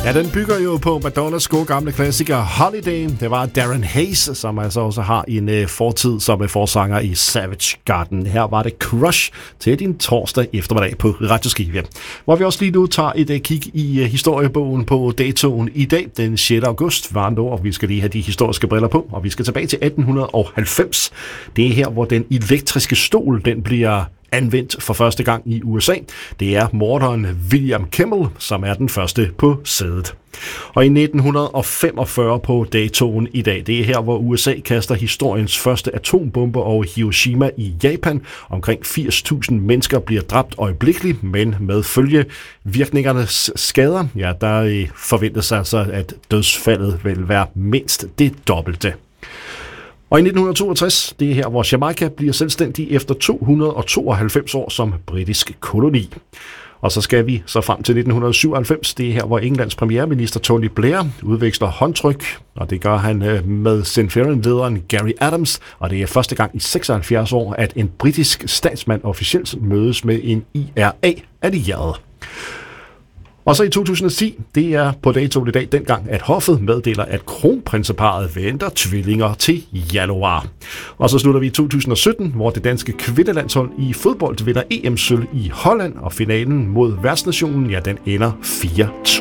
Ja, den bygger jo på Madonnas gode gamle klassiker Holiday. Det var Darren Hayes, som altså også har en fortid som forsanger i Savage Garden. Her var det Crush til din torsdag eftermiddag på Radio Skive, hvor vi også lige nu tager et kig i historiebogen på datoen i dag, den 6. august, var og vi skal lige have de historiske briller på, og vi skal tilbage til 1890. Det er her, hvor den elektriske stol, den bliver anvendt for første gang i USA. Det er morderen William Kimmel, som er den første på sædet. Og i 1945 på datoen i dag, det er her, hvor USA kaster historiens første atombombe over Hiroshima i Japan. Omkring 80.000 mennesker bliver dræbt øjeblikkeligt, men med følgevirkningernes skader, ja, der forventes altså, at dødsfaldet vil være mindst det dobbelte. Og i 1962, det er her, hvor Jamaica bliver selvstændig efter 292 år som britisk koloni. Og så skal vi så frem til 1997, det er her, hvor Englands premierminister Tony Blair udveksler håndtryk, og det gør han med Centurion-lederen Gary Adams, og det er første gang i 76 år, at en britisk statsmand officielt mødes med en IRA-allieret. Og så i 2010, det er på datoen i dag dengang, at hoffet meddeler, at kronprinseparret venter tvillinger til januar. Og så slutter vi i 2017, hvor det danske kvindelandshold i fodbold vinder EM-sølv i Holland, og finalen mod værtsnationen, ja, den ender 4-2.